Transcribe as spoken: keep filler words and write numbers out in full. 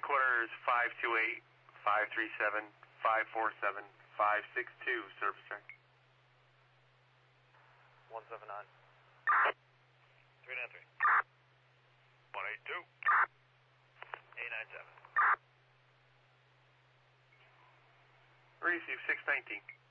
headquarters five two eight, five three seven, five four seven, five six two, service check. one seven nine. three nine three. one eight two. eight nine seven. Receive six nineteen.